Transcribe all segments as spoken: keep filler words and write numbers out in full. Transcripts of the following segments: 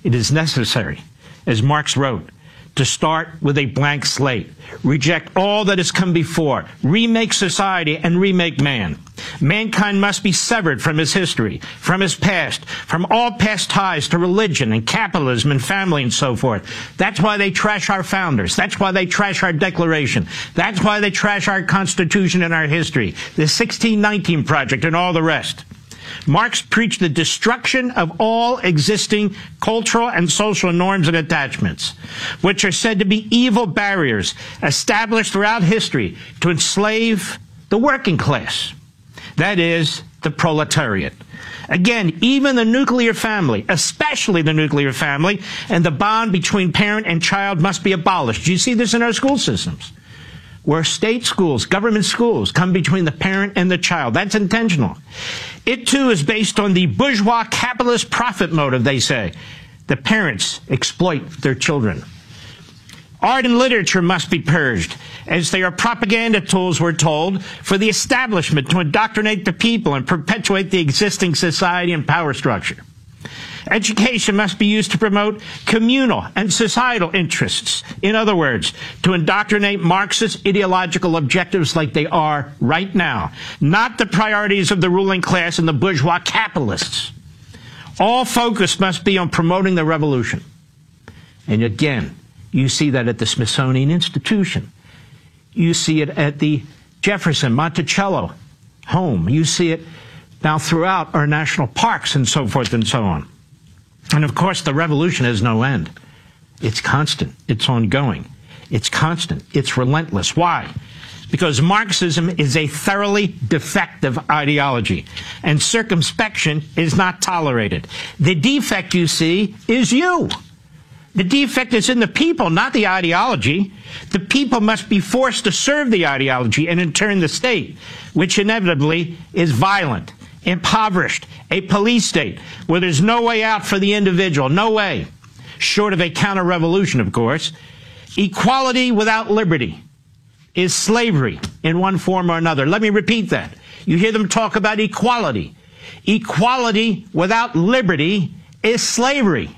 It is necessary, as Marx wrote, to start with a blank slate, reject all that has come before, remake society and remake man. Mankind must be severed from his history, from his past, from all past ties to religion and capitalism and family and so forth. That's why they trash our founders. That's why they trash our Declaration. That's why they trash our Constitution and our history, the sixteen nineteen Project and all the rest. Marx preached the destruction of all existing cultural and social norms and attachments, which are said to be evil barriers established throughout history to enslave the working class, that is, the proletariat. Again, even the nuclear family, especially the nuclear family, and the bond between parent and child must be abolished. Do you see this in our school systems? Where state schools, government schools, come between the parent and the child. That's intentional. It, too, is based on the bourgeois capitalist profit motive, they say. The parents exploit their children. Art and literature must be purged, as they are propaganda tools, we're told, for the establishment to indoctrinate the people and perpetuate the existing society and power structure. Education must be used to promote communal and societal interests. In other words, to indoctrinate Marxist ideological objectives like they are right now, not the priorities of the ruling class and the bourgeois capitalists. All focus must be on promoting the revolution. And again, you see that at the Smithsonian Institution. You see it at the Jefferson Monticello home. You see it now throughout our national parks and so forth and so on. And of course, the revolution has no end. It's constant. It's ongoing. It's constant. It's relentless. Why? Because Marxism is a thoroughly defective ideology, and circumspection is not tolerated. The defect, you see, is you. The defect is in the people, not the ideology. The people must be forced to serve the ideology and in turn the state, which inevitably is violent, impoverished, a police state where there's no way out for the individual, no way, short of a counter-revolution, of course. Equality without liberty is slavery in one form or another. Let me repeat that. You hear them talk about equality. Equality without liberty is slavery.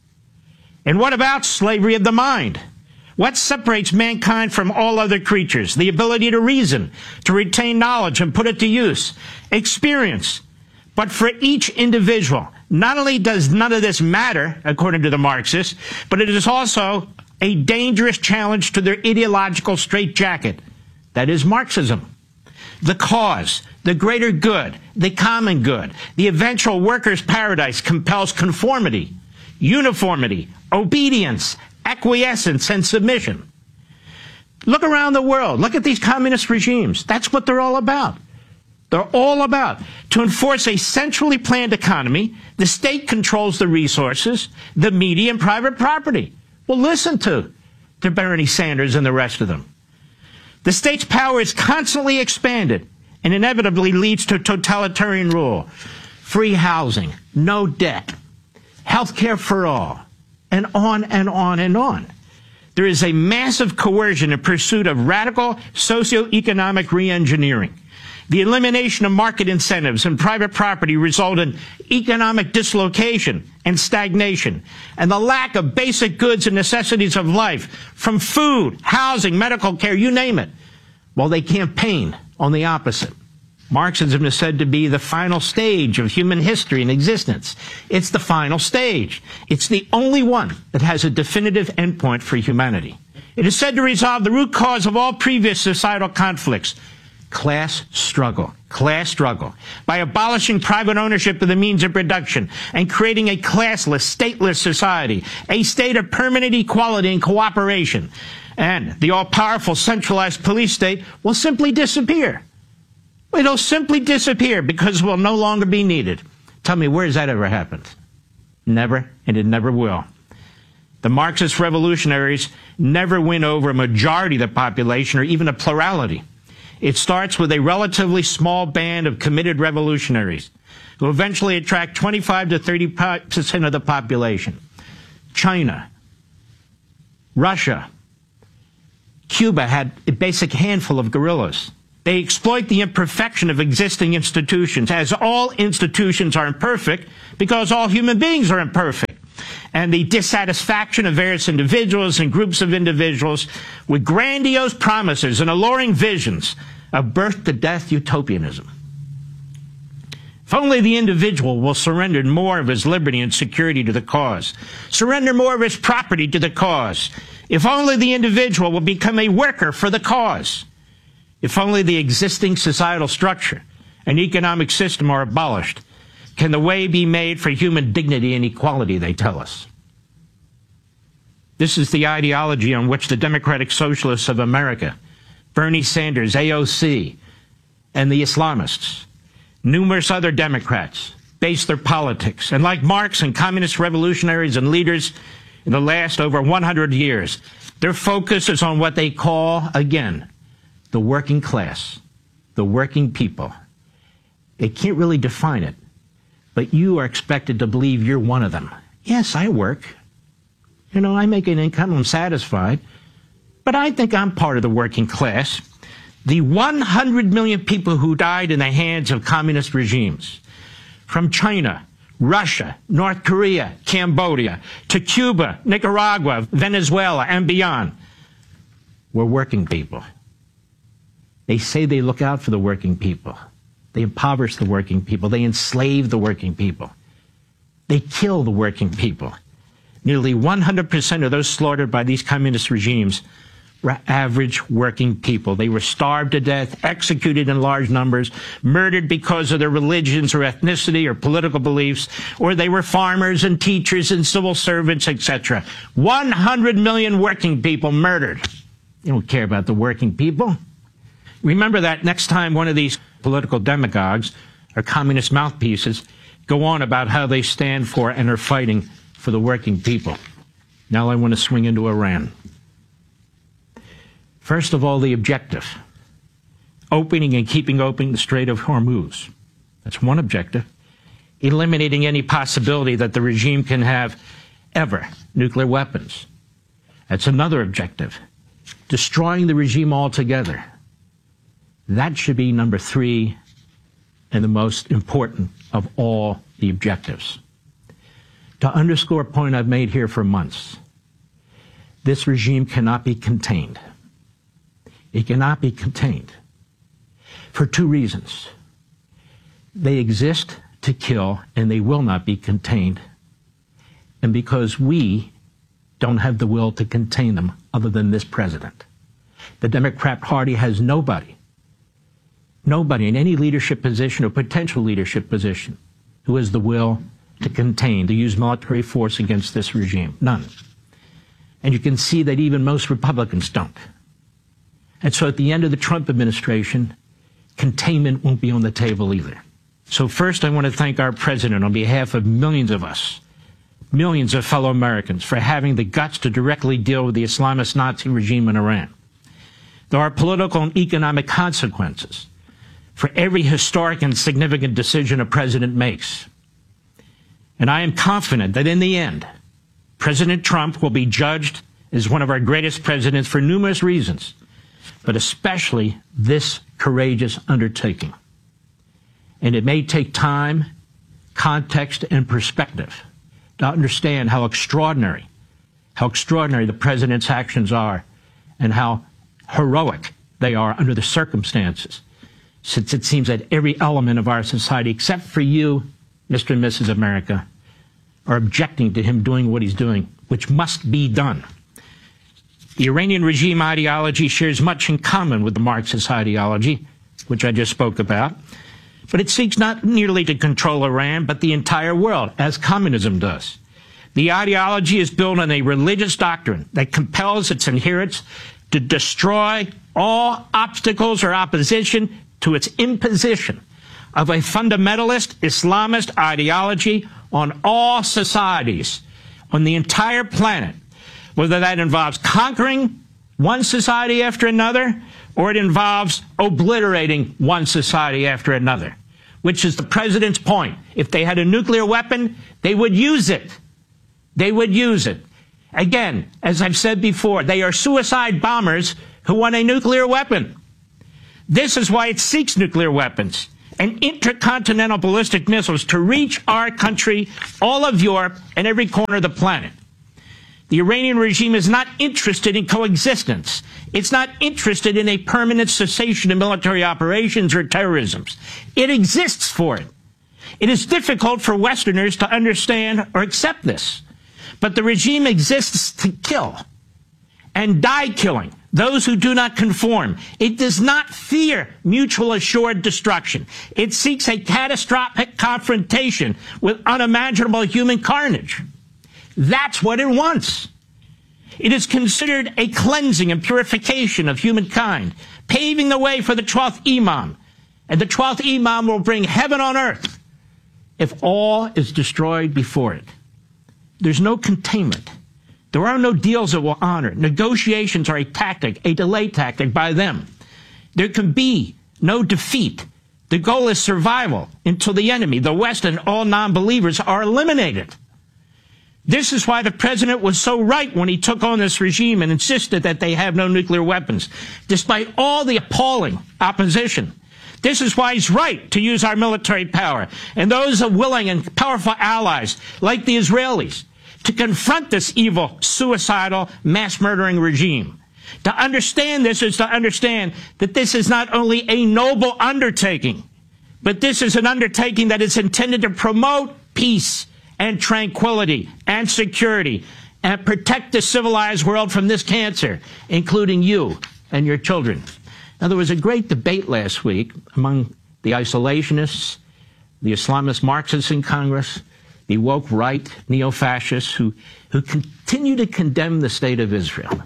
And what about slavery of the mind? What separates mankind from all other creatures? The ability to reason, to retain knowledge and put it to use. Experience. But for each individual, not only does none of this matter, according to the Marxists, but it is also a dangerous challenge to their ideological straitjacket. That is Marxism. The cause, the greater good, the common good, the eventual workers' paradise compels conformity, uniformity, obedience, acquiescence, and submission. Look around the world. Look at these communist regimes. That's what they're all about. They're all about to enforce a centrally planned economy. The state controls the resources, the media, and private property. Well, listen to, to Bernie Sanders and the rest of them. The state's power is constantly expanded and inevitably leads to totalitarian rule. Free housing, no debt, health care for all, and on and on and on. There is a massive coercion in pursuit of radical socioeconomic re-engineering. The elimination of market incentives and private property result in economic dislocation and stagnation, and the lack of basic goods and necessities of life, from food, housing, medical care, you name it. While they campaign on the opposite. Marxism is said to be the final stage of human history and existence. It's the final stage. It's the only one that has a definitive endpoint for humanity. It is said to resolve the root cause of all previous societal conflicts. Class struggle, class struggle, by abolishing private ownership of the means of production and creating a classless, stateless society, a state of permanent equality and cooperation. And the all-powerful centralized police state will simply disappear. It'll simply disappear because it will no longer be needed. Tell me, where has that ever happened? Never, and it never will. The Marxist revolutionaries never win over a majority of the population or even a plurality. It starts with a relatively small band of committed revolutionaries who eventually attract twenty-five to thirty percent of the population. China, Russia, Cuba had a basic handful of guerrillas. They exploit the imperfection of existing institutions, as all institutions are imperfect because all human beings are imperfect. and the dissatisfaction of various individuals and groups of individuals with grandiose promises and alluring visions of birth-to-death utopianism. If only the individual will surrender more of his liberty and security to the cause, surrender more of his property to the cause, if only the individual will become a worker for the cause, if only the existing societal structure and economic system are abolished, can the way be made for human dignity and equality, they tell us. This is the ideology on which the Democratic Socialists of America, Bernie Sanders, A O C, and the Islamists, numerous other Democrats, base their politics. And like Marx and communist revolutionaries and leaders in the last over one hundred years, their focus is on what they call, again, the working class, the working people. They can't really define it, but you are expected to believe you're one of them. Yes, I work. You know, I make an income, I'm satisfied, but I think I'm part of the working class. The one hundred million people who died in the hands of communist regimes, from China, Russia, North Korea, Cambodia, to Cuba, Nicaragua, Venezuela, and beyond, were working people. They say they look out for the working people. They impoverish the working people. They enslave the working people. They kill the working people. Nearly one hundred percent of those slaughtered by these communist regimes were average working people. They were starved to death, executed in large numbers, murdered because of their religions or ethnicity or political beliefs, or they were farmers and teachers and civil servants, et cetera. one hundred million working people murdered. You don't care about the working people. Remember that next time one of these political demagogues or communist mouthpieces go on about how they stand for and are fighting for the working people. Now I want to swing into Iran. First of all, the objective. Opening and keeping open the Strait of Hormuz. That's one objective. Eliminating any possibility that the regime can have ever nuclear weapons. That's another objective. Destroying the regime altogether. That should be number three and the most important of all the objectives. To underscore a point I've made here for months, this regime cannot be contained. It cannot be contained for two reasons. They exist to kill, and they will not be contained. And because we don't have the will to contain them other than this president. The Democrat Party has nobody, nobody in any leadership position or potential leadership position who has the will to contain, to use military force against this regime. None. And you can see that even most Republicans don't. And so at the end of the Trump administration, containment won't be on the table either. So first, I want to thank our president on behalf of millions of us, millions of fellow Americans, for having the guts to directly deal with the Islamist Nazi regime in Iran. There are political and economic consequences for every historic and significant decision a president makes. And I am confident that in the end, President Trump will be judged as one of our greatest presidents for numerous reasons, but especially this courageous undertaking. And it may take time, context, and perspective to understand how extraordinary, how extraordinary the president's actions are and how heroic they are under the circumstances, since it seems that every element of our society, except for you, Mister and Missus America, are objecting to him doing what he's doing, which must be done. The Iranian regime ideology shares much in common with the Marxist ideology, which I just spoke about, but it seeks not merely to control Iran, but the entire world, as communism does. The ideology is built on a religious doctrine that compels its adherents to destroy all obstacles or opposition to its imposition of a fundamentalist Islamist ideology on all societies, on the entire planet, whether that involves conquering one society after another, or it involves obliterating one society after another, which is the president's point. If they had a nuclear weapon, they would use it. They would use it. Again, as I've said before, they are suicide bombers who want a nuclear weapon. This is why it seeks nuclear weapons. and intercontinental ballistic missiles to reach our country, all of Europe, and every corner of the planet. The Iranian regime is not interested in coexistence. It's not interested in a permanent cessation of military operations or terrorism. It exists for it. It is difficult for Westerners to understand or accept this. But the regime exists to kill and die killing those who do not conform. It does not fear mutual assured destruction. It seeks a catastrophic confrontation with unimaginable human carnage. That's what it wants. It is considered a cleansing and purification of humankind, paving the way for the twelfth Imam. And the twelfth Imam will bring heaven on earth if all is destroyed before it. There's no containment. There are no deals that will honor. Negotiations are a tactic, a delay tactic by them. There can be no defeat. The goal is survival until the enemy, the West, and all non-believers are eliminated. This is why the president was so right when he took on this regime and insisted that they have no nuclear weapons, despite all the appalling opposition. This is why he's right to use our military power and those of willing and powerful allies like the Israelis to confront this evil, suicidal, mass-murdering regime. To understand this is to understand that this is not only a noble undertaking, but this is an undertaking that is intended to promote peace and tranquility and security and protect the civilized world from this cancer, including you and your children. Now, there was a great debate last week among the isolationists, the Islamist Marxists in Congress, the woke right neo-fascists who, who continue to condemn the state of Israel.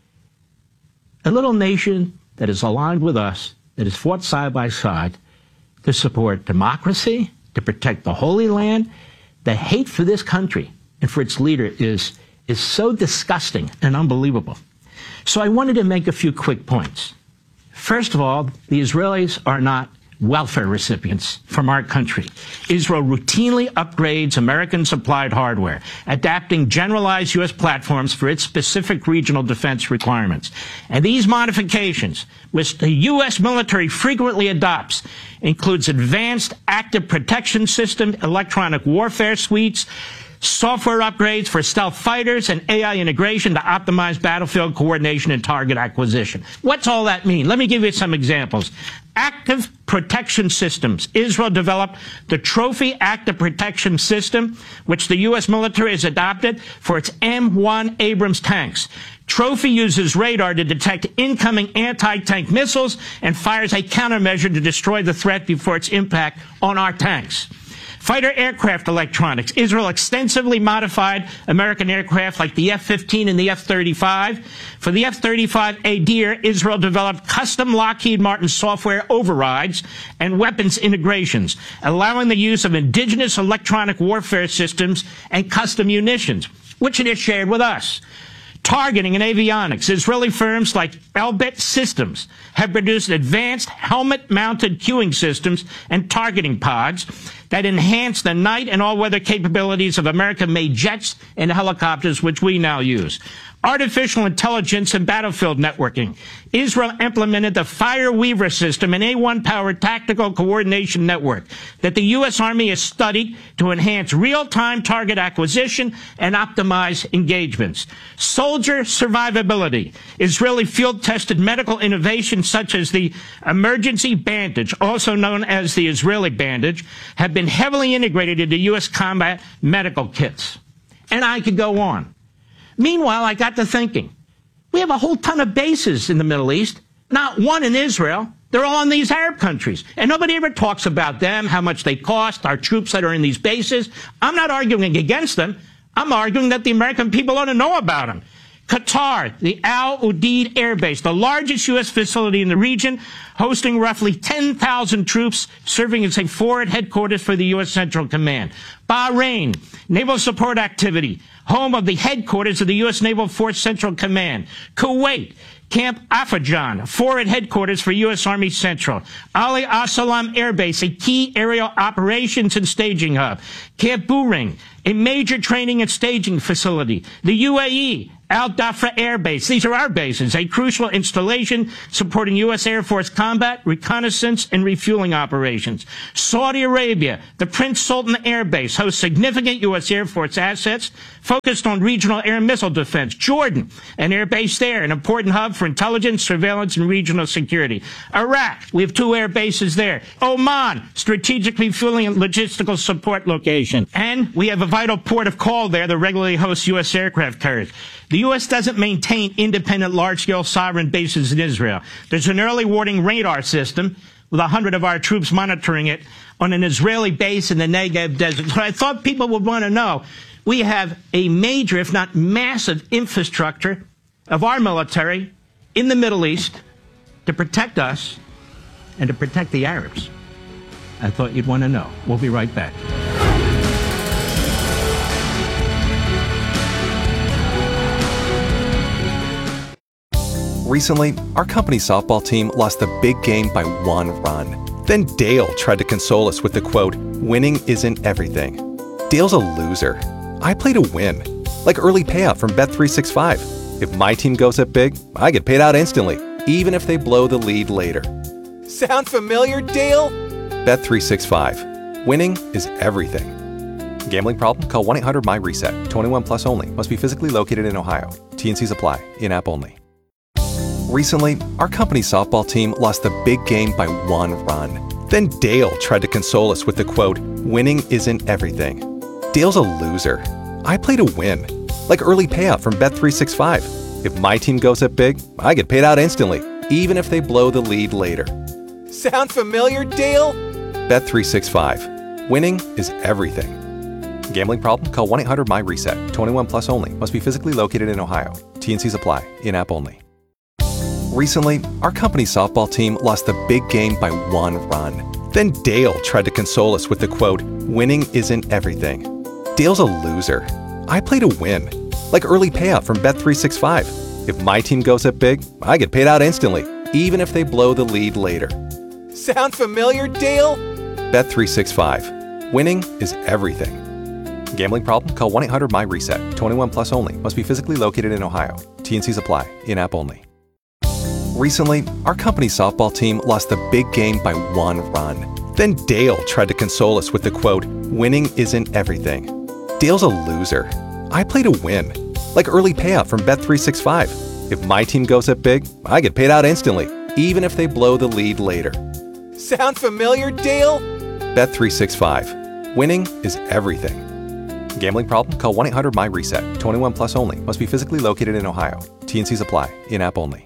A little nation that is aligned with us, that has fought side by side to support democracy, to protect the Holy Land. The hate for this country and for its leader is, is so disgusting and unbelievable. So I wanted to make a few quick points. First of all, the Israelis are not welfare recipients from our country. Israel routinely upgrades American-supplied hardware, adapting generalized U S platforms for its specific regional defense requirements. And these modifications, which the U S military frequently adopts, includes advanced active protection systems, electronic warfare suites, software upgrades for stealth fighters, and A I integration to optimize battlefield coordination and target acquisition. What's all that mean? Let me give you some examples. Active protection systems. Israel developed the Trophy Active Protection System, which the U S military has adopted for its M one Abrams tanks. Trophy uses radar to detect incoming anti-tank missiles and fires a countermeasure to destroy the threat before its impact on our tanks. Fighter aircraft electronics. Israel extensively modified American aircraft like the F fifteen and the F thirty-five. For the F thirty-five Adir, Israel developed custom Lockheed Martin software overrides and weapons integrations, allowing the use of indigenous electronic warfare systems and custom munitions, which it has shared with us. Targeting and avionics. Israeli firms like Elbit Systems have produced advanced helmet-mounted cueing systems and targeting pods that enhance the night and all-weather capabilities of American-made jets and helicopters, which we now use. Artificial intelligence and battlefield networking. Israel implemented the Fireweaver system, an A one powered tactical coordination network that the U S Army has studied to enhance real-time target acquisition and optimize engagements. Soldier survivability. Israeli field-tested medical innovations such as the emergency bandage, also known as the Israeli bandage, have been heavily integrated into U S combat medical kits. And I could go on. Meanwhile, I got to thinking, we have a whole ton of bases in the Middle East, not one in Israel. They're all in these Arab countries. And nobody ever talks about them, how much they cost, our troops that are in these bases. I'm not arguing against them. I'm arguing that the American people ought to know about them. Qatar, the Al Udeid Air Base, the largest U S facility in the region, hosting roughly ten thousand troops, serving as a forward headquarters for the U S Central Command. Bahrain, naval support activity, home of the headquarters of the U S Naval Force Central Command. Kuwait, Camp Afajan, forward headquarters for U S Army Central. Ali As-Salam Air Base, a key aerial operations and staging hub. Camp Buring, a major training and staging facility. The U A E, Al Dhafra Air Base. These are our bases, a crucial installation supporting U S Air Force combat, reconnaissance, and refueling operations. Saudi Arabia, the Prince Sultan Air Base, hosts significant U S Air Force assets focused on regional air missile defense. Jordan, an air base there, an important hub for intelligence, surveillance, and regional security. Iraq, we have two air bases there. Oman, strategic refueling and logistical support location. And we have a vital port of call there that regularly hosts U S aircraft carriers. The U S doesn't maintain independent, large-scale sovereign bases in Israel. There's an early warning radar system with a hundred of our troops monitoring it on an Israeli base in the Negev desert. So I thought people would want to know, we have a major, if not massive, infrastructure of our military in the Middle East to protect us and to protect the Arabs. I thought you'd want to know. We'll be right back. Recently, our company's softball team lost the big game by one run. Then Dale tried to console us with the quote, "Winning isn't everything." Dale's a loser. I play to win. Like early payout from Bet three sixty-five. If my team goes up big, I get paid out instantly, even if they blow the lead later. Sound familiar, Dale? Bet three sixty-five. Winning is everything. Gambling problem? Call one eight hundred M Y reset. twenty-one plus only. Must be physically located in Ohio. T and Cs apply. In-app only. Recently, our company's softball team lost the big game by one run. Then Dale tried to console us with the quote, "Winning isn't everything." Dale's a loser. I play to win. Like early payout from Bet three sixty-five. If my team goes up big, I get paid out instantly, even if they blow the lead later. Sound familiar, Dale? Bet three sixty-five. Winning is everything. Gambling problem? Call one eight hundred M Y reset. twenty-one plus only. Must be physically located in Ohio. T and Cs apply. In-app only. Recently, our company's softball team lost the big game by one run. Then Dale tried to console us with the quote, "Winning isn't everything." Dale's a loser. I play to win. Like early payout from Bet three sixty-five. If my team goes up big, I get paid out instantly, even if they blow the lead later. Sound familiar, Dale? Bet three sixty-five. Winning is everything. Gambling problem? Call one eight hundred M Y reset. twenty-one plus only. Must be physically located in Ohio. T and Cs apply. In-app only. Recently, our company's softball team lost the big game by one run. Then Dale tried to console us with the quote, "Winning isn't everything." Dale's a loser. I play to win. Like early payout from Bet three sixty-five. If my team goes up big, I get paid out instantly, even if they blow the lead later. Sound familiar, Dale? Bet three sixty-five. Winning is everything. Gambling problem? Call one eight hundred M Y reset. twenty-one plus only. Must be physically located in Ohio. T and Cs apply. In-app only.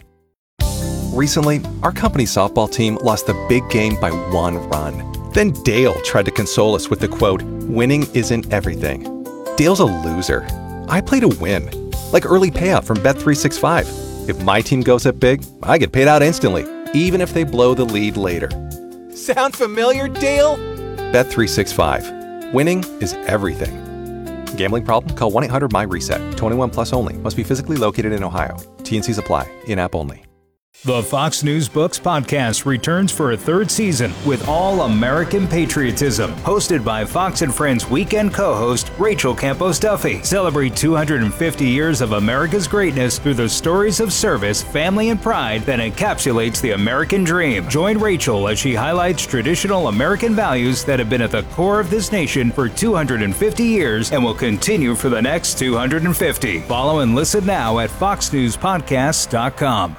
Recently, our company's softball team lost the big game by one run. Then Dale tried to console us with the quote, "Winning isn't everything." Dale's a loser. I play to win. Like early payout from Bet three sixty-five. If my team goes up big, I get paid out instantly, even if they blow the lead later. Sound familiar, Dale? Bet three sixty-five. Winning is everything. Gambling problem? Call one eight hundred M Y reset. twenty-one plus only. Must be physically located in Ohio. T and Cs apply. In-app only. The Fox News Books podcast returns for a third season with All American Patriotism, hosted by Fox and Friends weekend co-host Rachel Campos Duffy. Celebrate two hundred fifty years of America's greatness through the stories of service, family, and pride that encapsulates the American dream. Join Rachel as she highlights traditional American values that have been at the core of this nation for two hundred fifty years and will continue for the next two hundred fifty. Follow and listen now at fox news podcasts dot com.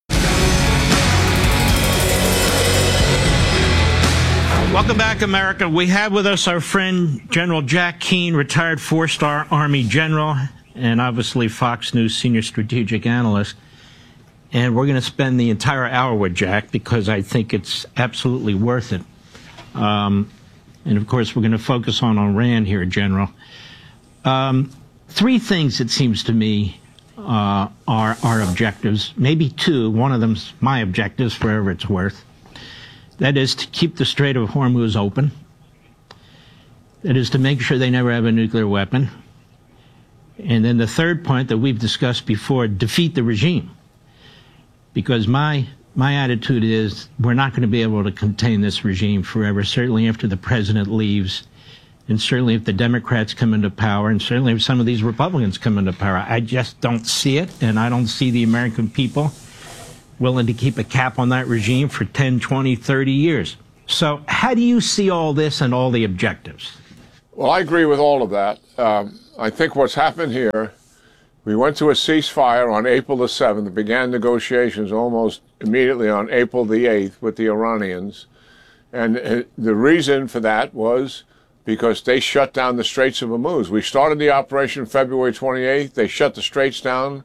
Welcome back, America. We have with us our friend General Jack Keane, retired four-star Army general, and obviously Fox News senior strategic analyst. And we're going to spend the entire hour with Jack because I think it's absolutely worth it. Um, and, of course, we're going to focus on Iran here, General. Um, three things, it seems to me, uh, are our objectives. Maybe two. One of them's my objectives, for whatever it's worth. That is to keep the Strait of Hormuz open. That is to make sure they never have a nuclear weapon. And then the third point that we've discussed before, defeat the regime. Because my my attitude is we're not going to be able to contain this regime forever. Certainly after the president leaves, and certainly if the Democrats come into power, and certainly if some of these Republicans come into power, I just don't see it, and I don't see the American people willing to keep a cap on that regime for ten, twenty, thirty years. So how do you see all this and all the objectives? Well, I agree with all of that. Um, I think what's happened here, we went to a ceasefire on April the seventh, began negotiations almost immediately on April the eighth with the Iranians. And uh, the reason for that was because they shut down the Straits of Hormuz. We started the operation February twenty-eighth. They shut the Straits down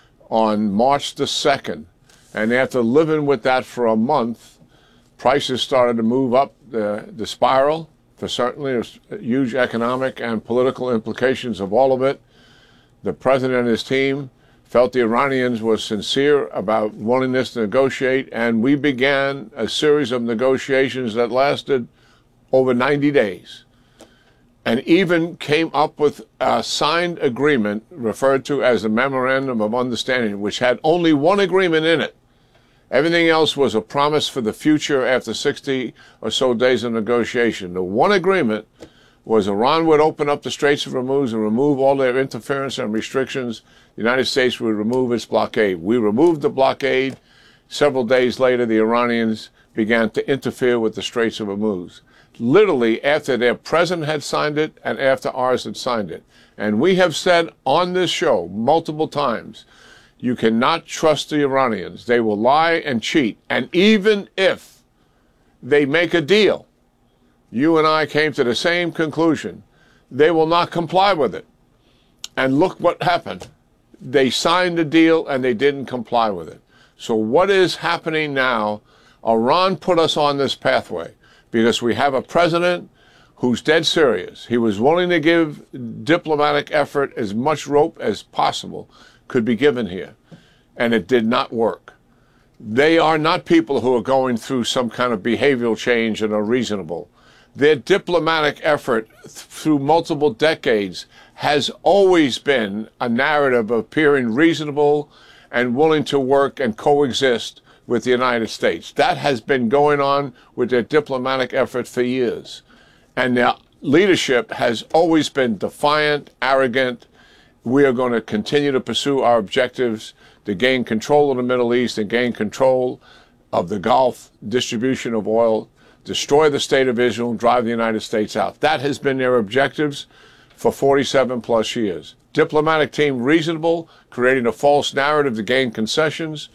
on March the second. And after living with that for a month, prices started to move up the, the spiral. For certainly there's huge economic and political implications of all of it. The president and his team felt the Iranians were sincere about willingness to negotiate, and we began a series of negotiations that lasted over ninety days, and even came up with a signed agreement referred to as the Memorandum of Understanding, which had only one agreement in it. Everything else was a promise for the future after sixty or so days of negotiation. The one agreement was Iran would open up the Straits of Hormuz and remove all their interference and restrictions. The United States would remove its blockade. We removed the blockade. Several days later, the Iranians began to interfere with the Straits of Hormuz, literally after their president had signed it and after ours had signed it. And we have said on this show multiple times, you cannot trust the Iranians. They will lie and cheat. And even if they make a deal, you and I came to the same conclusion, they will not comply with it. And look what happened. They signed the deal and they didn't comply with it. So what is happening now? Iran put us on this pathway because we have a president who's dead serious. He was willing to give diplomatic effort, as much rope as possible could be given here, and it did not work. They are not people who are going through some kind of behavioral change and are reasonable. Their diplomatic effort th- through multiple decades has always been a narrative of appearing reasonable and willing to work and coexist with the United States. That has been going on with their diplomatic effort for years. And their leadership has always been defiant, arrogant. We are going to continue to pursue our objectives to gain control of the Middle East and gain control of the Gulf, distribution of oil, destroy the state of Israel, and drive the United States out. That has been their objectives for forty-seven plus years. Diplomatic team reasonable, creating a false narrative to gain concessions.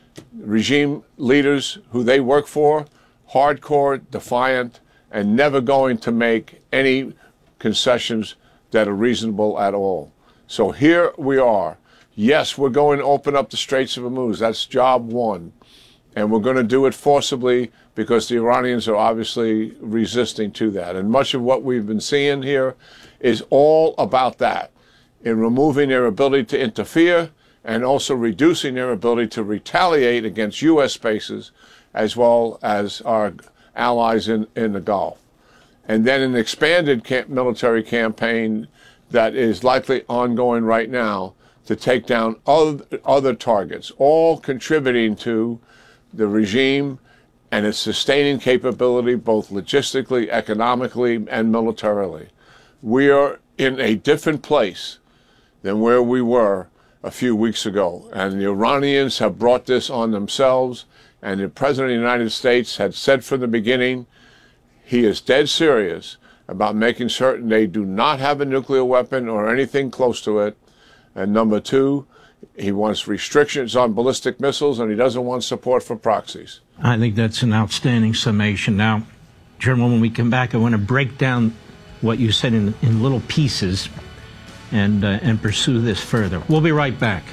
Regime leaders who they work for, hardcore, defiant, and never going to make any concessions that are reasonable at all. So here we are. Yes, we're going to open up the Straits of Hormuz. That's job one. And we're going to do it forcibly because the Iranians are obviously resisting to that. And much of what we've been seeing here is all about that, in removing their ability to interfere and also reducing their ability to retaliate against U S bases as well as our allies in, in the Gulf. And then an expanded camp, military campaign that is likely ongoing right now to take down other, other targets, all contributing to the regime and its sustaining capability, both logistically, economically, and militarily. We are in a different place than where we were a few weeks ago. And the Iranians have brought this on themselves. And the President of the United States had said from the beginning, he is dead serious about making certain they do not have a nuclear weapon or anything close to it. And number two, he wants restrictions on ballistic missiles, and he doesn't want support for proxies. I think that's an outstanding summation. Now, General, when we come back, I want to break down what you said in, in little pieces and, uh, and pursue this further. We'll be right back.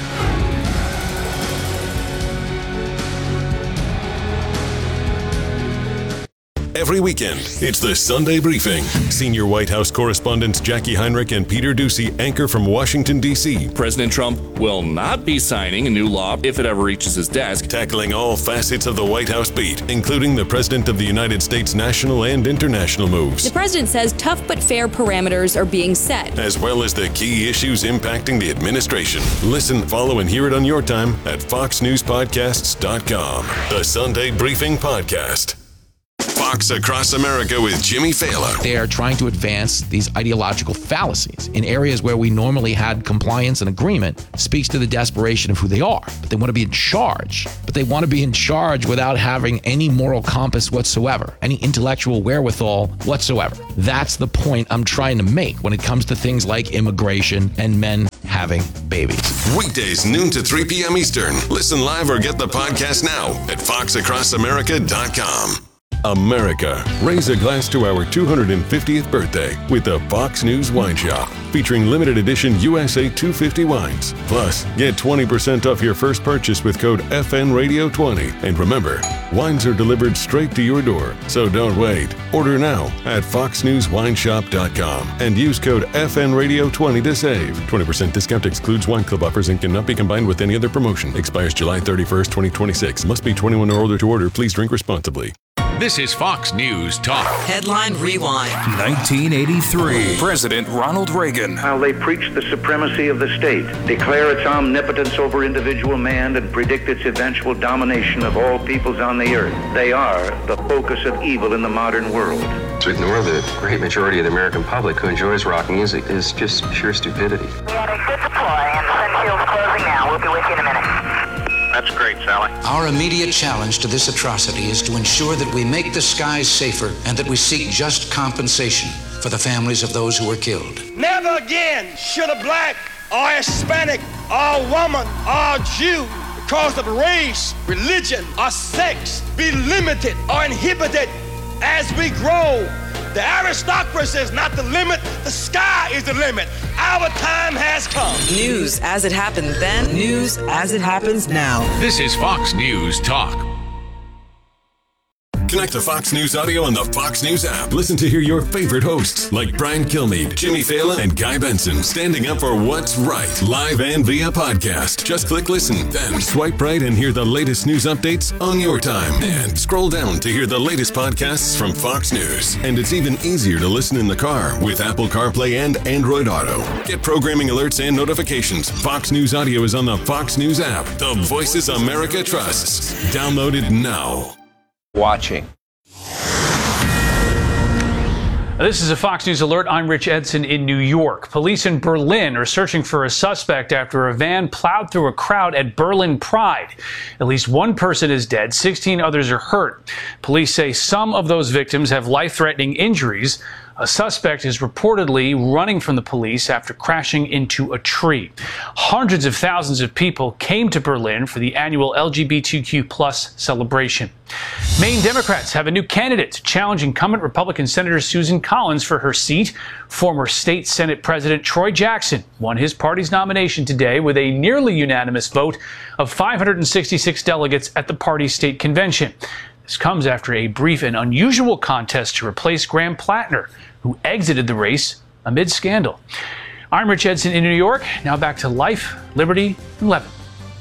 Every weekend, it's the Sunday Briefing. Senior White House correspondents Jackie Heinrich and Peter Doocy anchor from Washington, D C President Trump will not be signing a new law if it ever reaches his desk. Tackling all facets of the White House beat, including the President of the United States' national and international moves. The president says tough but fair parameters are being set, as well as the key issues impacting the administration. Listen, follow, and hear it on your time at fox news podcasts dot com. The Sunday Briefing Podcast. Fox Across America with Jimmy Fallon. They are trying to advance these ideological fallacies in areas where we normally had compliance and agreement. Speaks to the desperation of who they are. But they want to be in charge. But they want to be in charge without having any moral compass whatsoever, any intellectual wherewithal whatsoever. That's the point I'm trying to make when it comes to things like immigration and men having babies. Weekdays, noon to three p.m. Eastern. Listen live or get the podcast now at fox across america dot com. America, raise a glass to our two hundred fiftieth birthday with the Fox News Wine Shop, featuring limited edition U S A two fifty wines. Plus, get twenty percent off your first purchase with code F N Radio twenty. And remember, wines are delivered straight to your door, so don't wait. Order now at fox news wine shop dot com and use code F N Radio twenty to save. twenty percent discount excludes wine club offers and cannot be combined with any other promotion. Expires July thirty-first, twenty twenty-six. Must be twenty-one or older to order. Please drink responsibly. This is Fox News Talk. Headline Rewind. nineteen eighty-three. President Ronald Reagan. How they preach the supremacy of the state, declare its omnipotence over individual man, and predict its eventual domination of all peoples on the earth. They are the focus of evil in the modern world. To ignore the great majority of the American public who enjoys rock music is just pure stupidity. We had a good deploy, and Sunshield's closing now. We'll be with you in a minute. That's great, Sally. Our immediate challenge to this atrocity is to ensure that we make the skies safer and that we seek just compensation for the families of those who were killed. Never again should a black or Hispanic or woman or Jew, because of race, religion, or sex, be limited or inhibited as we grow. The aristocracy is not the limit, the sky is the limit. Our time has come. News as it happened then, news as it happens now. This is Fox News Talk. Connect to Fox News Audio on the Fox News app. Listen to hear your favorite hosts like Brian Kilmeade, Jimmy Fallon, and Guy Benson standing up for what's right, live and via podcast. Just click listen, then swipe right and hear the latest news updates on your time. And scroll down to hear the latest podcasts from Fox News. And it's even easier to listen in the car with Apple CarPlay and Android Auto. Get programming alerts and notifications. Fox News Audio is on the Fox News app. The voices America trusts. Download it now. Watching. This is a Fox News alert. I'm Rich Edson in New York. Police in Berlin are searching for a suspect after a van plowed through a crowd at Berlin Pride. At least one person is dead. sixteen others are hurt. Police say some of those victims have life-threatening injuries. A suspect is reportedly running from the police after crashing into a tree. Hundreds of thousands of people came to Berlin for the annual L G B T Q plus celebration. Maine Democrats have a new candidate to challenge incumbent Republican Senator Susan Collins for her seat. Former State Senate President Troy Jackson won his party's nomination today with a nearly unanimous vote of five hundred sixty-six delegates at the party's state convention. This comes after a brief and unusual contest to replace Graham Plattner, who exited the race amid scandal. I'm Rich Edson in New York. Now back to life, liberty, and Lebanon.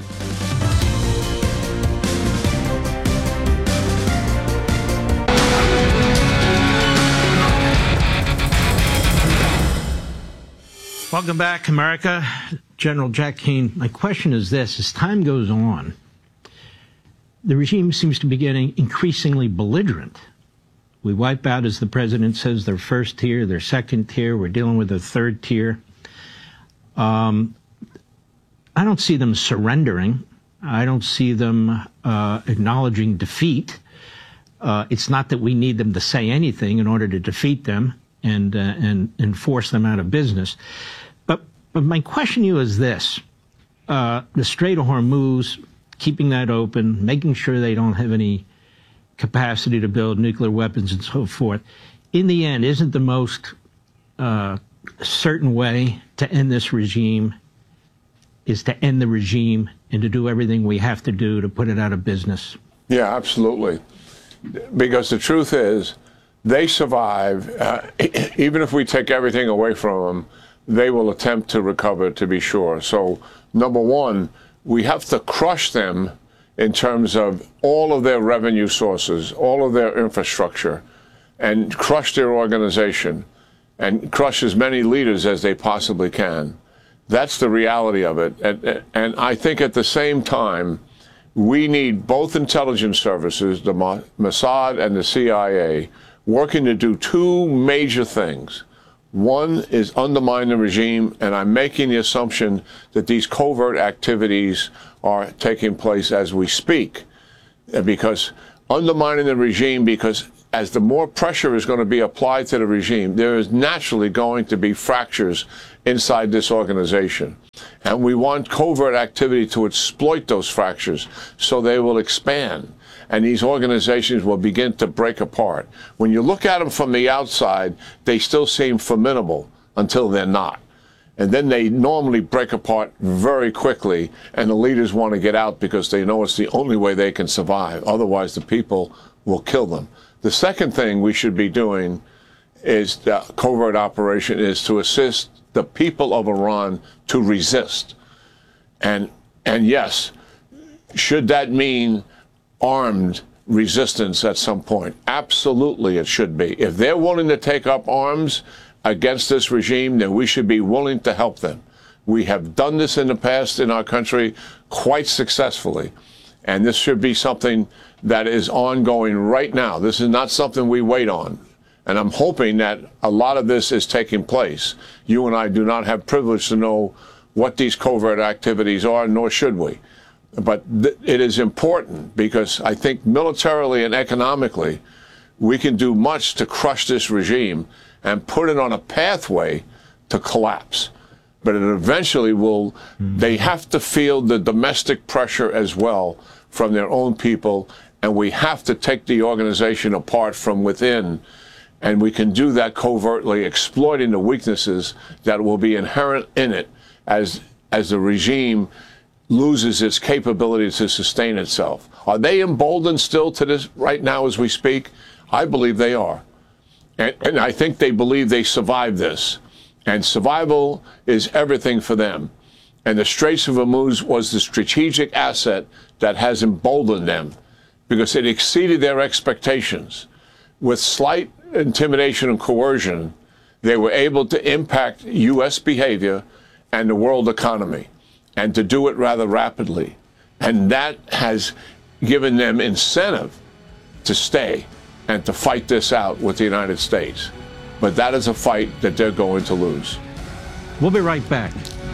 Welcome back, America. General Jack Keane, my question is this. As time goes on, the regime seems to be getting increasingly belligerent. We wipe out, as the president says, their first tier, their second tier. We're dealing with a third tier. Um, I don't see them surrendering. I don't see them uh, acknowledging defeat. Uh, it's not that we need them to say anything in order to defeat them and uh, and, and force them out of business. But, but my question to you is this. Uh, the Strait of Hormuz, keeping that open, making sure they don't have any capacity to build nuclear weapons and so forth, in the end, isn't the most uh, certain way to end this regime is to end the regime and to do everything we have to do to put it out of business? Yeah, absolutely. Because the truth is, they survive. Uh, even if we take everything away from them, they will attempt to recover, to be sure. So, number one, we have to crush them in terms of all of their revenue sources, all of their infrastructure, and crush their organization, and crush as many leaders as they possibly can. That's the reality of it. And, and I think at the same time, we need both intelligence services, the Mossad and the C I A, working to do two major things. One is undermine the regime, and I'm making the assumption that these covert activities are taking place as we speak, because undermining the regime, because as the more pressure is going to be applied to the regime, there is naturally going to be fractures inside this organization. And we want covert activity to exploit those fractures so they will expand. And these organizations will begin to break apart. When you look at them from the outside, they still seem formidable until they're not. And then they normally break apart very quickly, and the leaders want to get out because they know it's the only way they can survive. Otherwise, the people will kill them. The second thing we should be doing is the covert operation is to assist the people of Iran to resist. And, and yes, should that mean armed resistance at some point? Absolutely, it should be. If they're willing to take up arms against this regime, then we should be willing to help them. We have done this in the past in our country quite successfully, and this should be something that is ongoing right now. This is not something we wait on, and I'm hoping that a lot of this is taking place. You and I do not have privilege to know what these covert activities are, nor should we. But th- it is important because I think militarily and economically, we can do much to crush this regime and put it on a pathway to collapse. But it eventually will, mm-hmm. they have to feel the domestic pressure as well from their own people, and we have to take the organization apart from within. And we can do that covertly, exploiting the weaknesses that will be inherent in it as, as the regime loses its capability to sustain itself. Are they emboldened still to this right now as we speak? I believe they are. And, and I think they believe they survived this. And survival is everything for them. And the Straits of Hormuz was the strategic asset that has emboldened them because it exceeded their expectations. With slight intimidation and coercion, they were able to impact U S behavior and the world economy, and to do it rather rapidly. And that has given them incentive to stay and to fight this out with the United States. But that is a fight that they're going to lose. We'll be right back.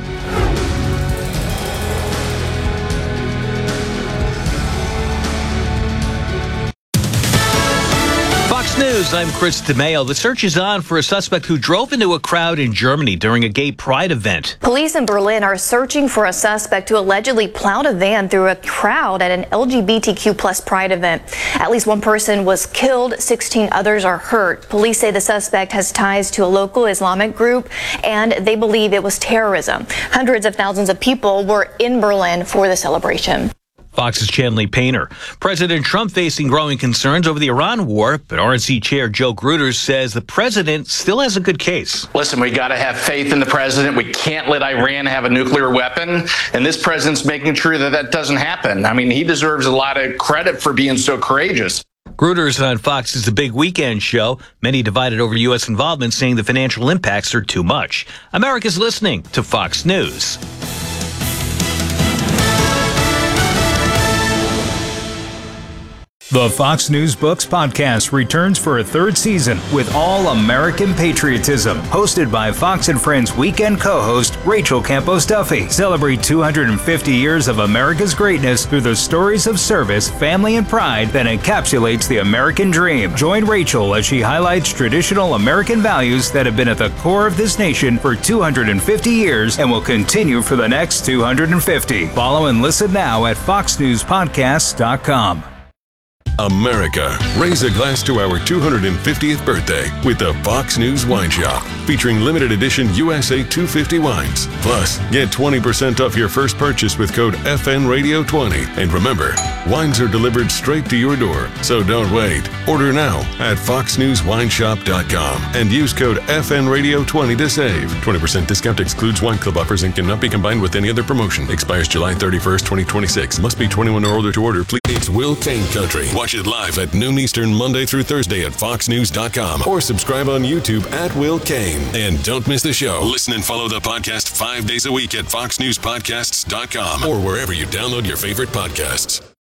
News, I'm Chris DeMeo. The search is on for a suspect who drove into a crowd in Germany during a gay pride event. Police in Berlin are searching for a suspect who allegedly plowed a van through a crowd at an L G B T Q plus pride event. At least one person was killed, sixteen others are hurt. Police say the suspect has ties to a local Islamic group, and they believe it was terrorism. Hundreds of thousands of people were in Berlin for the celebration. Fox's Chanley Painter. President Trump facing growing concerns over the Iran war, but R N C Chair Joe Gruters says the president still has a good case. Listen, we got to have faith in the president. We can't let Iran have a nuclear weapon, and this president's making sure that that doesn't happen. I mean, he deserves a lot of credit for being so courageous. Gruters on Fox's The Big Weekend Show. Many divided over U S involvement, saying the financial impacts are too much. America's listening to Fox News. The Fox News Books podcast returns for a third season with all American patriotism. Hosted by Fox and Friends weekend co-host Rachel Campos Duffy. Celebrate two hundred fifty years of America's greatness through the stories of service, family, and pride that encapsulates the American dream. Join Rachel as she highlights traditional American values that have been at the core of this nation for two hundred fifty years and will continue for the next two hundred fifty. Follow and listen now at fox news podcasts dot com. America, raise a glass to our two hundred fiftieth birthday with the Fox News Wine Shop, featuring limited edition U S A two fifty wines. Plus, get twenty percent off your first purchase with code F N Radio twenty. And remember, wines are delivered straight to your door, so don't wait. Order now at fox news wine shop dot com and use code F N Radio twenty to save. twenty percent discount excludes wine club offers and cannot be combined with any other promotion. Expires July thirty-first, twenty twenty-six. Must be twenty-one or older to order. Please. It's Will Kane Country. Watch it live at noon Eastern, Monday through Thursday at fox news dot com or subscribe on YouTube at Will Kane. And don't miss the show. Listen and follow the podcast five days a week at fox news podcasts dot com or wherever you download your favorite podcasts.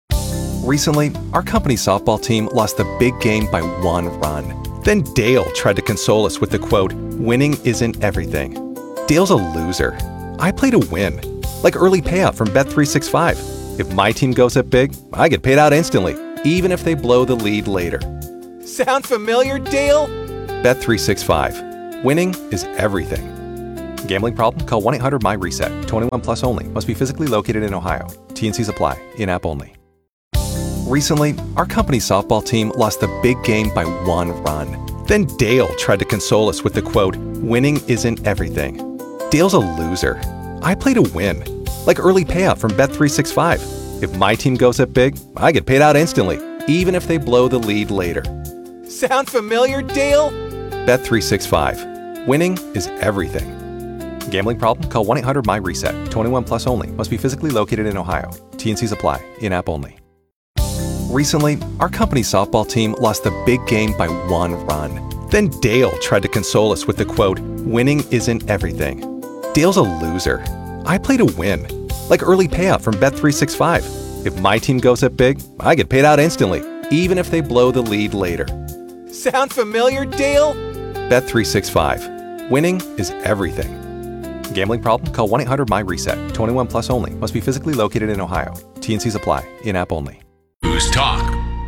Recently, our company's softball team lost the big game by one run. Then Dale tried to console us with the quote, "Winning isn't everything." Dale's a loser. I play to win. Like early payout from Bet three sixty-five. If my team goes up big, I get paid out instantly, even if they blow the lead later. Sound familiar, Dale? Bet three sixty-five. Winning is everything. Gambling problem? Call one eight hundred M Y reset. twenty-one plus only. Must be physically located in Ohio. T N Cs apply. In-app only. Recently, our company's softball team lost the big game by one run. Then Dale tried to console us with the quote, "Winning isn't everything." Dale's a loser. I play to win. Like early payout from Bet three sixty-five. If my team goes up big, I get paid out instantly, even if they blow the lead later. Sound familiar, Dale? Bet three sixty-five. Winning is everything. Gambling problem? Call one eight hundred M Y reset. twenty-one plus only. Must be physically located in Ohio. T N Cs apply. In-app only. Recently, our company's softball team lost the big game by one run. Then Dale tried to console us with the quote, "Winning isn't everything." Dale's a loser. I play to win. Like early payout from Bet three sixty-five. If my team goes up big, I get paid out instantly, even if they blow the lead later. Sound familiar, Dale? Bet three sixty-five. Winning is everything. Gambling problem? Call one eight hundred M Y reset. twenty-one plus only. Must be physically located in Ohio. T N Cs apply. In-app only. News Talk.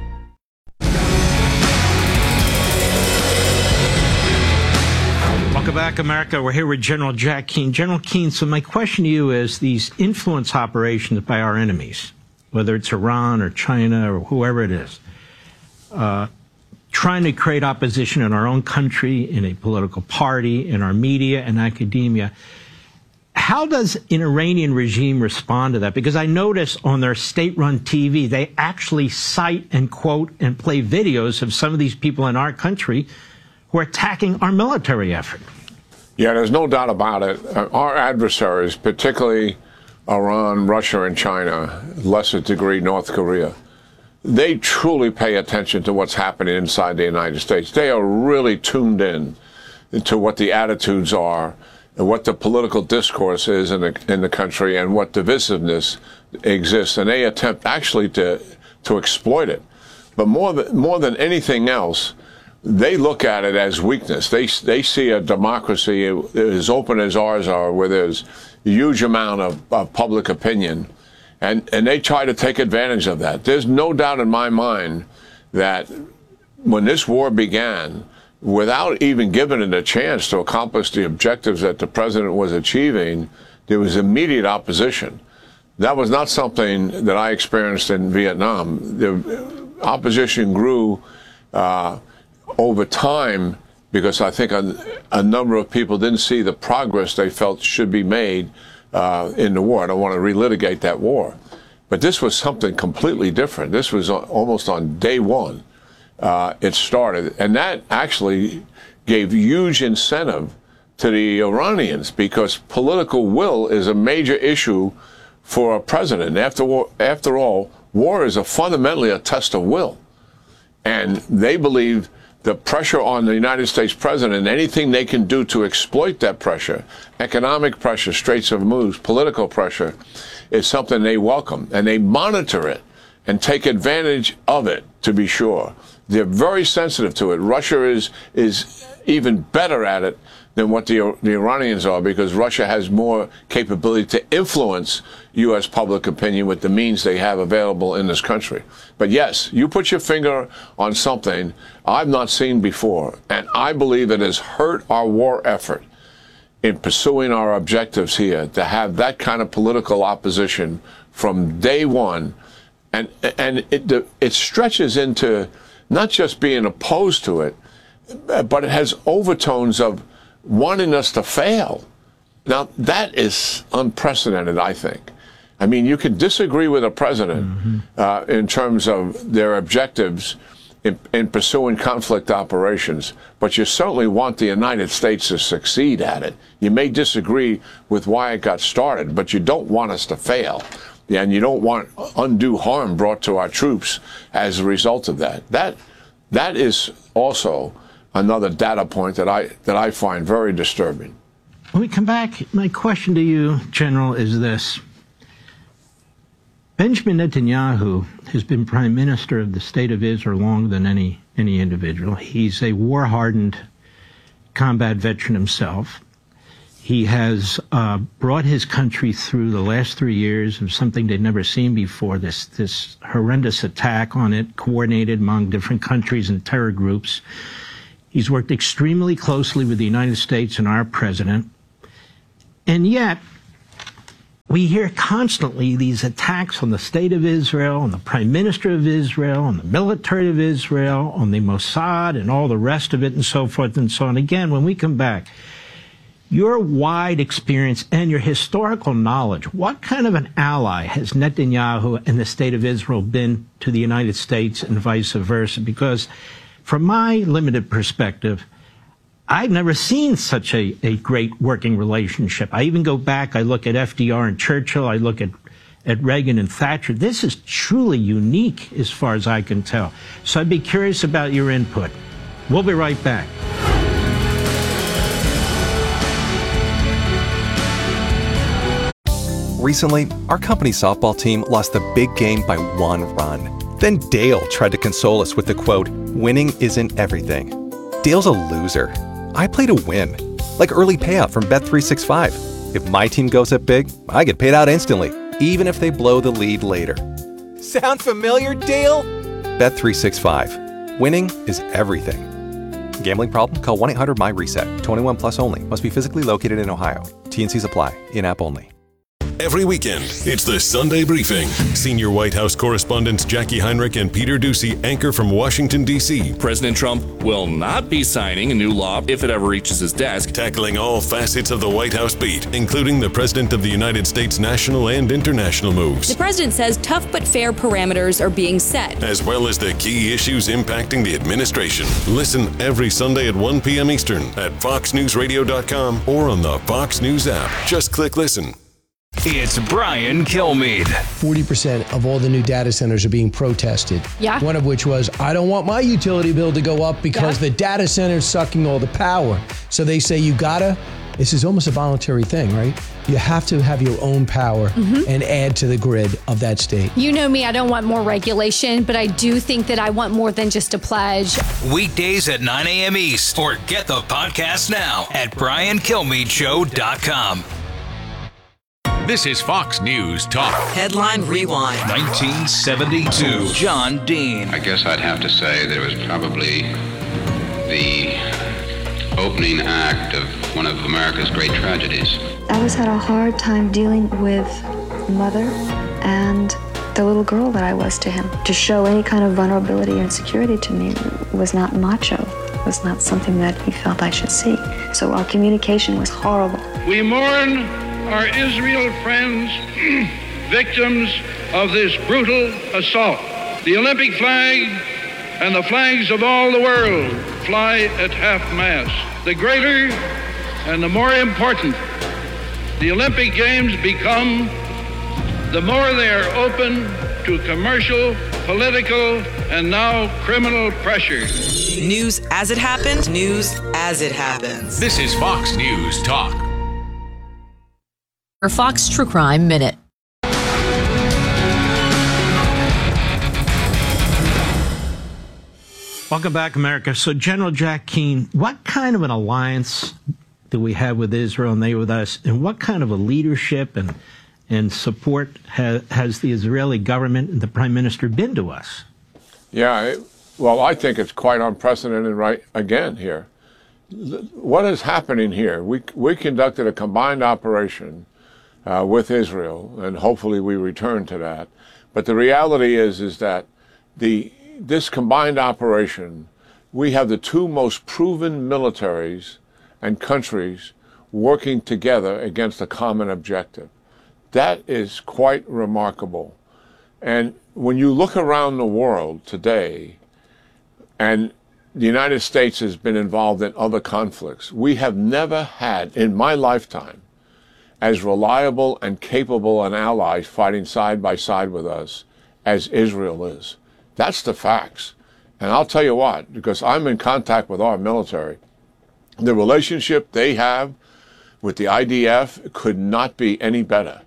Welcome back, America. We're here with General Jack Keane. General Keane, so my question to you is these influence operations by our enemies, whether it's Iran or China or whoever it is, uh, trying to create opposition in our own country, in a political party, in our media and academia. How does an Iranian regime respond to that? Because I notice on their state-run T V, they actually cite and quote and play videos of some of these people in our country who are attacking our military effort. Yeah, there's no doubt about it. Uh, our adversaries, particularly Iran, Russia, and China, lesser degree North Korea, they truly pay attention to what's happening inside the United States. They are really tuned in to what the attitudes are, and what the political discourse is in the, in the country, and what divisiveness exists, and they attempt actually to to exploit it. But more than, more than anything else, they look at it as weakness. They they see a democracy as open as ours are, where there's a huge amount of, of public opinion, and, and they try to take advantage of that. There's no doubt in my mind that when this war began, without even giving it a chance to accomplish the objectives that the president was achieving, there was immediate opposition. That was not something that I experienced in Vietnam. The opposition grew uh, over time because I think a, a number of people didn't see the progress they felt should be made uh, in the war. I don't want to relitigate that war. But this was something completely different. This was almost on day one. Uh, it started, and that actually gave huge incentive to the Iranians, because political will is a major issue for a president. After war, after all, war is a fundamentally a test of will, and they believe the pressure on the United States president, anything they can do to exploit that pressure, economic pressure, Straits of Hormuz, political pressure, is something they welcome, and they monitor it and take advantage of it, to be sure. They're very sensitive to it. Russia is is even better at it than what the, the Iranians are, because Russia has more capability to influence U S public opinion with the means they have available in this country. But yes, you put your finger on something I've not seen before, and I believe it has hurt our war effort in pursuing our objectives here, to have that kind of political opposition from day one. And, and it, it stretches into not just being opposed to it, but it has overtones of wanting us to fail. Now, that is unprecedented, I think. I mean, you can disagree with a president mm-hmm. uh, in terms of their objectives in, in pursuing conflict operations, but you certainly want the United States to succeed at it. You may disagree with why it got started, but you don't want us to fail. Yeah, and you don't want undue harm brought to our troops as a result of that. That that is also another data point that I that I find very disturbing. When we come back, my question to you, General, is this. Benjamin Netanyahu has been prime minister of the state of Israel longer than any any individual. He's a war-hardened combat veteran himself. He has uh, brought his country through the last three years of something they'd never seen before, this, this horrendous attack on it, coordinated among different countries and terror groups. He's worked extremely closely with the United States and our president. And yet, we hear constantly these attacks on the state of Israel, on the prime minister of Israel, on the military of Israel, on the Mossad and all the rest of it and so forth and so on. Again, when we come back, your wide experience and your historical knowledge, what kind of an ally has Netanyahu and the state of Israel been to the United States and vice versa? Because from my limited perspective, I've never seen such a, a great working relationship. I even go back, I look at F D R and Churchill, I look at, at Reagan and Thatcher. This is truly unique as far as I can tell. So I'd be curious about your input. We'll be right back. Recently, our company softball team lost the big game by one run. Then Dale tried to console us with the quote, "Winning isn't everything." Dale's a loser. I play to win, like early payout from Bet three sixty-five. If my team goes up big, I get paid out instantly, even if they blow the lead later. Sound familiar, Dale? Bet three sixty-five. Winning is everything. Gambling problem? Call one eight hundred M Y reset. twenty-one plus only. Must be physically located in Ohio. T and Cs apply. In-app only. Every weekend, it's the Sunday Briefing. Senior White House correspondents Jackie Heinrich and Peter Doocy anchor from Washington, D C President Trump will not be signing a new law if it ever reaches his desk. Tackling all facets of the White House beat, including the President of the United States' national and international moves. The president says tough but fair parameters are being set, as well as the key issues impacting the administration. Listen every Sunday at one p.m. Eastern at fox news radio dot com or on the Fox News app. Just click listen. It's Brian Kilmeade. forty percent of all the new data centers are being protested. Yeah. One of which was, I don't want my utility bill to go up because yeah. the data center is sucking all the power. So they say you gotta, this is almost a voluntary thing, right? You have to have your own power mm-hmm. and add to the grid of that state. You know me, I don't want more regulation, but I do think that I want more than just a pledge. Weekdays at nine a.m. East, or get the podcast now at brian kilmeade show dot com. This is Fox News Talk. Headline Rewind. nineteen seventy-two. John Dean. I guess I'd have to say that it was probably the opening act of one of America's great tragedies. I always had a hard time dealing with mother and the little girl that I was to him. To show any kind of vulnerability or insecurity to me was not macho, was not something that he felt I should see. So our communication was horrible. We mourn our Israel friends, victims of this brutal assault. The Olympic flag and the flags of all the world fly at half-mast. The greater and the more important the Olympic Games become, the more they are open to commercial, political, and now criminal pressure. News as it happened, news as it happens. This is Fox News Talk. Our Fox True Crime Minute. Welcome back, America. So, General Jack Keane, what kind of an alliance do we have with Israel and they with us? And what kind of a leadership and and support ha- has the Israeli government and the Prime Minister been to us? Yeah, it, well, I think it's quite unprecedented right again here. What is happening here? We, we conducted a combined operation Uh, with Israel, and hopefully we return to that. But the reality is, is that the this combined operation, we have the two most proven militaries and countries working together against a common objective. That is quite remarkable. And when you look around the world today, and the United States has been involved in other conflicts, we have never had, in my lifetime, as reliable and capable an ally fighting side by side with us as Israel is. That's the facts. And I'll tell you what, because I'm in contact with our military, the relationship they have with the I D F could not be any better.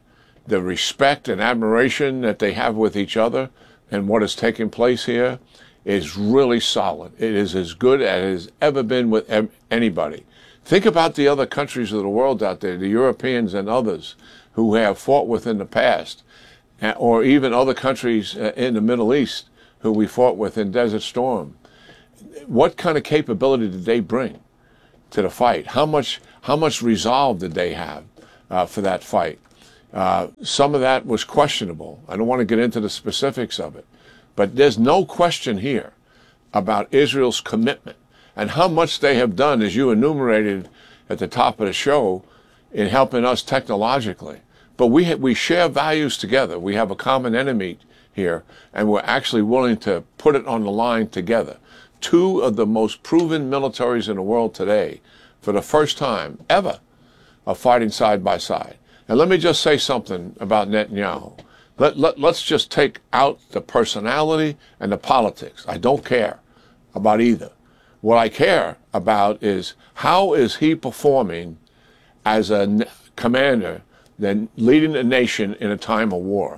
the respect and admiration that they have with each other and what is taking place here is really solid. It is as good as it has ever been with anybody. Think about the other countries of the world out there, the Europeans and others who have fought with in the past, or even other countries in the Middle East who we fought with in Desert Storm. What kind of capability did they bring to the fight? How much, how much resolve did they have uh, for that fight? Uh, some of that was questionable. I don't want to get into the specifics of it, but there's no question here about Israel's commitment and how much they have done, as you enumerated at the top of the show, in helping us technologically. But we ha- we share values together. We have a common enemy here, and we're actually willing to put it on the line together. Two of the most proven militaries in the world today, for the first time ever, are fighting side by side. And let me just say something about Netanyahu. Let, let, let's just take out the personality and the politics. I don't care about either. What I care about is how is he performing as a n- commander then leading the nation in a time of war.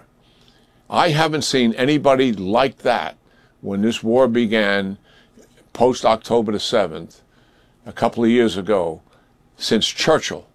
I haven't seen anybody like that when this war began post-October the seventh, a couple of years ago, since Churchill.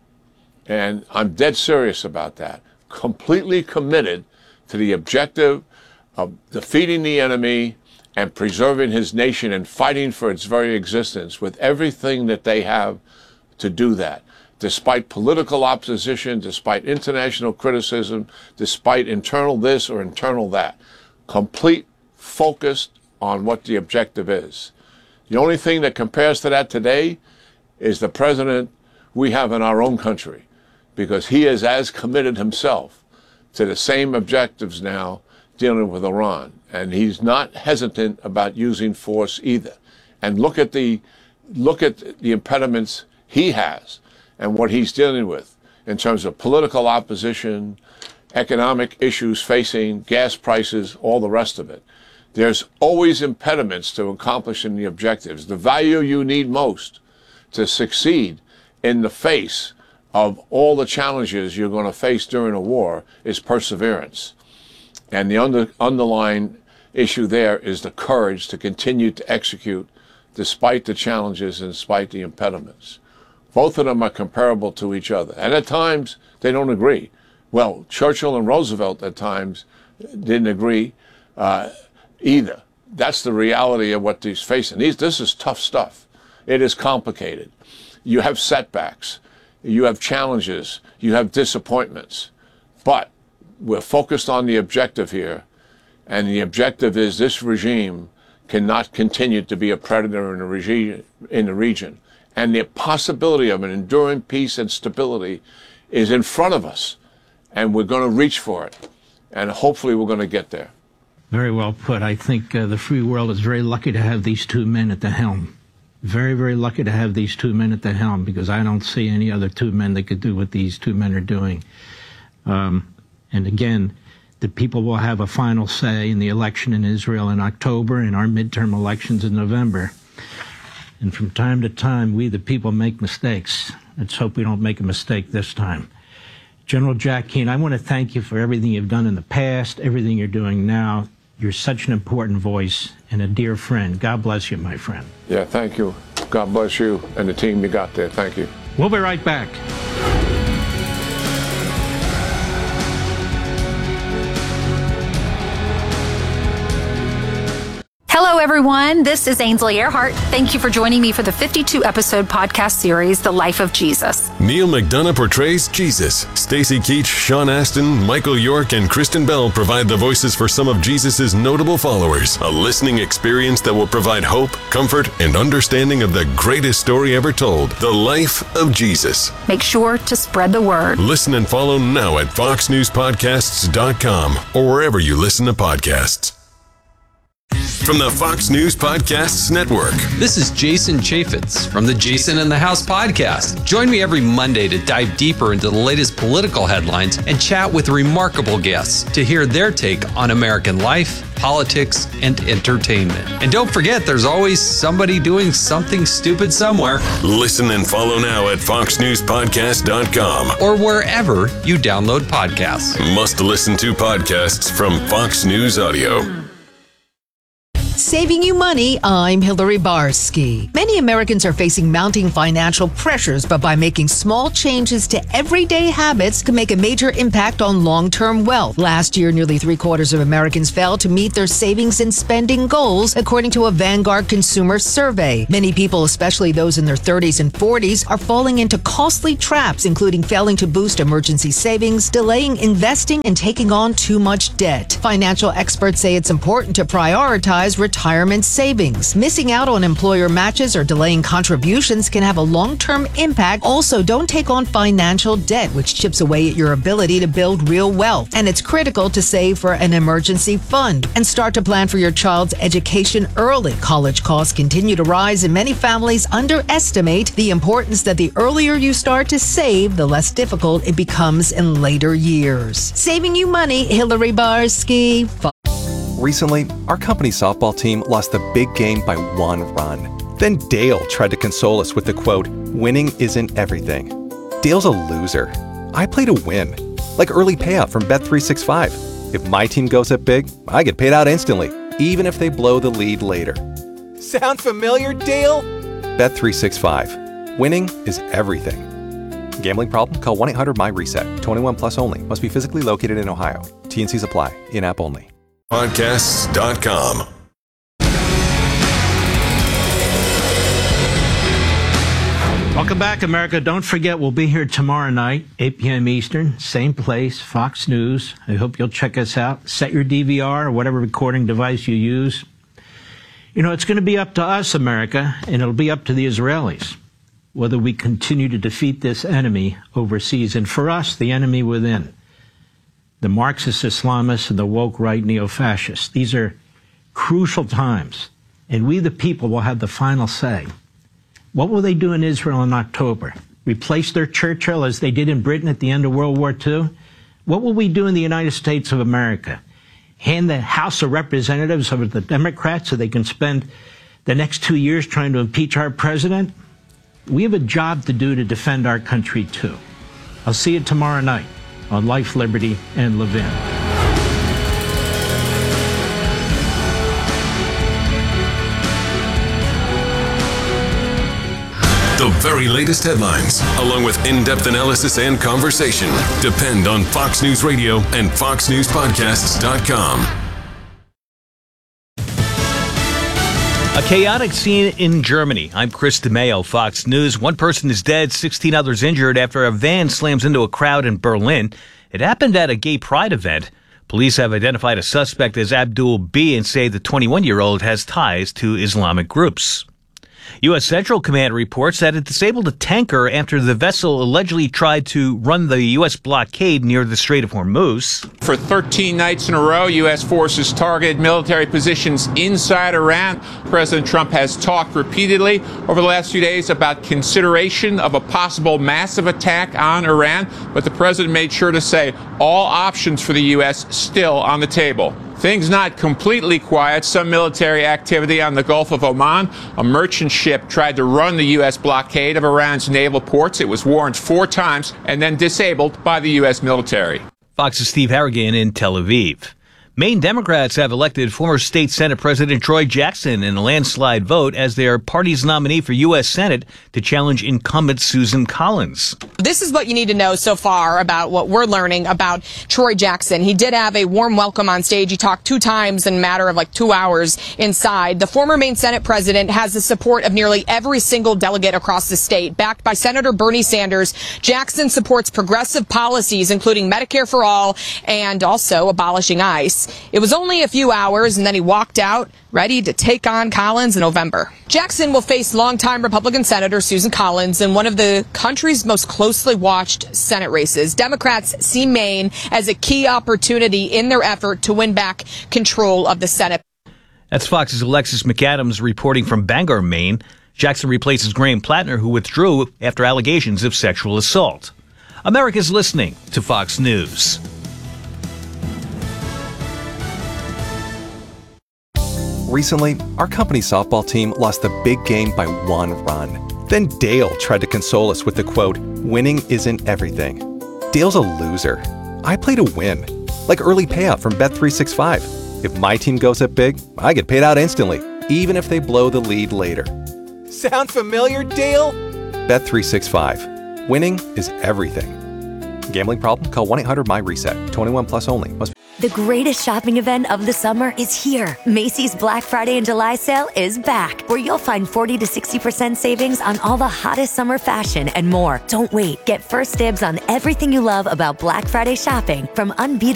And I'm dead serious about that. Completely committed to the objective of defeating the enemy and preserving his nation and fighting for its very existence with everything that they have to do that. Despite political opposition, despite international criticism, despite internal this or internal that. Complete focus on what the objective is. The only thing that compares to that today is the president we have in our own country, because he is as committed himself to the same objectives now dealing with Iran. And he's not hesitant about using force either. And look at the, look at the impediments he has and what he's dealing with in terms of political opposition, economic issues facing, gas prices, all the rest of it. There's always impediments to accomplishing the objectives. The value you need most to succeed in the face of all the challenges you're going to face during a war is perseverance. And the under, underlying issue there is the courage to continue to execute despite the challenges and despite the impediments. Both of them are comparable to each other. And at times, they don't agree. Well, Churchill and Roosevelt at times didn't agree uh, either. That's the reality of what he's facing. These, this is tough stuff. It is complicated. You have setbacks. You have challenges. You have disappointments. But we're focused on the objective here. And the objective is this regime cannot continue to be a predator in the, regime, in the region. And the possibility of an enduring peace and stability is in front of us. And we're going to reach for it. And hopefully we're going to get there. Very well put. I think uh, the free world is very lucky to have these two men at the helm. Very, very lucky to have these two men at the helm, because I don't see any other two men that could do what these two men are doing. Um, and again, the people will have a final say in the election in Israel in October and our midterm elections in November. And from time to time, we the people make mistakes. Let's hope we don't make a mistake this time. General Jack Keane, I want to thank you for everything you've done in the past, everything you're doing now. You're such an important voice and a dear friend. God bless you, my friend. Yeah, thank you. God bless you and the team you got there. Thank you. We'll be right back. Hello, everyone. This is Ainsley Earhart. Thank you for joining me for the fifty-two episode podcast series, The Life of Jesus. Neil McDonough portrays Jesus. Stacy Keach, Sean Astin, Michael York, and Kristen Bell provide the voices for some of Jesus' notable followers. A listening experience that will provide hope, comfort, and understanding of the greatest story ever told, The Life of Jesus. Make sure to spread the word. Listen and follow now at fox news podcasts dot com or wherever you listen to podcasts. from the Fox News Podcasts Network. This is Jason Chaffetz from the Jason in the House podcast. Join me every Monday to dive deeper into the latest political headlines and chat with remarkable guests to hear their take on American life, politics, and entertainment. And don't forget, there's always somebody doing something stupid somewhere. Listen and follow now at fox news podcast dot com or wherever you download podcasts. Must listen to podcasts from Fox News Audio. Saving you money, I'm Hillary Barsky. Many Americans are facing mounting financial pressures, but by making small changes to everyday habits can make a major impact on long-term wealth. Last year, nearly three quarters of Americans failed to meet their savings and spending goals, according to a Vanguard consumer survey. Many people, especially those in their thirties and forties, are falling into costly traps, including failing to boost emergency savings, delaying investing, and taking on too much debt. Financial experts say it's important to prioritize retirement savings. Missing out on employer matches or delaying contributions can have a long-term impact. Also, don't take on financial debt, which chips away at your ability to build real wealth. And it's critical to save for an emergency fund and start to plan for your child's education early. College costs continue to rise, and many families underestimate the importance that the earlier you start to save, the less difficult it becomes in later years. Saving you money, Hillary Barsky. Recently, our company softball team lost the big game by one run. Then Dale tried to console us with the quote, "Winning isn't everything." Dale's a loser. I play to win. Like early payout from Bet three sixty-five. If my team goes up big, I get paid out instantly, even if they blow the lead later. Sound familiar, Dale? Bet three sixty-five. Winning is everything. Gambling problem? Call one eight hundred M Y reset. twenty-one plus only. Must be physically located in Ohio. T and Cs apply. In-app only. podcasts dot com. Welcome back, America. Don't forget, we'll be here tomorrow night, eight p.m. Eastern, same place, Fox News. I hope you'll check us out. Set your D V R or whatever recording device you use. You know, it's going to be up to us, America, and it'll be up to the Israelis, whether we continue to defeat this enemy overseas. And for us, the enemy within. The Marxist Islamists and the woke right neo-fascists. These are crucial times, and we the people will have the final say. What will they do in Israel in October? Replace their Churchill as they did in Britain at the end of World War Two? What will we do in the United States of America? Hand the House of Representatives over to the Democrats so they can spend the next two years trying to impeach our president? We have a job to do to defend our country, too. I'll see you tomorrow night on Life, Liberty, and Levin. The very latest headlines, along with in-depth analysis and conversation, depend on Fox News Radio and fox news podcasts dot com. A chaotic scene in Germany. I'm Chris DeMeo, Fox News. One person is dead, sixteen others injured after a van slams into a crowd in Berlin. It happened at a gay pride event. Police have identified a suspect as Abdul B and say the twenty-one-year-old has ties to Islamic groups. U S. Central Command reports that it disabled a tanker after the vessel allegedly tried to run the U S blockade near the Strait of Hormuz. For thirteen nights in a row, U S forces targeted military positions inside Iran. President Trump has talked repeatedly over the last few days about consideration of a possible massive attack on Iran, but the president made sure to say all options for the U S still on the table. Things not completely quiet. Some military activity on the Gulf of Oman. A merchant ship tried to run the U S blockade of Iran's naval ports. It was warned four times and then disabled by the U S military. Fox's Steve Harrigan in Tel Aviv. Maine Democrats have elected former state Senate President Troy Jackson in a landslide vote as their party's nominee for U S. Senate to challenge incumbent Susan Collins. This is what you need to know so far about what we're learning about Troy Jackson. He did have a warm welcome on stage. He talked two times in a matter of like two hours inside. The former Maine Senate president has the support of nearly every single delegate across the state. Backed by Senator Bernie Sanders, Jackson supports progressive policies, including Medicare for all and also abolishing ICE. It was only a few hours, and then he walked out, ready to take on Collins in November. Jackson will face longtime Republican Senator Susan Collins in one of the country's most closely watched Senate races. Democrats see Maine as a key opportunity in their effort to win back control of the Senate. That's Fox's Alexis McAdams reporting from Bangor, Maine. Jackson replaces Graham Plattner, who withdrew after allegations of sexual assault. America's listening to Fox News. Recently, our company softball team lost the big game by one run. Then Dale tried to console us with the quote, "Winning isn't everything." Dale's a loser. I play to win, like early payout from Bet three sixty-five. If my team goes up big, I get paid out instantly, even if they blow the lead later. Sound familiar, Dale? Bet three sixty-five. Winning is everything. Gambling problem? Call one eight hundred M Y reset. twenty-one plus only. Must The greatest shopping event of the summer is here. Macy's Black Friday and July sale is back, where you'll find forty to sixty percent savings on all the hottest summer fashion and more. Don't wait. Get first dibs on everything you love about Black Friday shopping, from unbeatable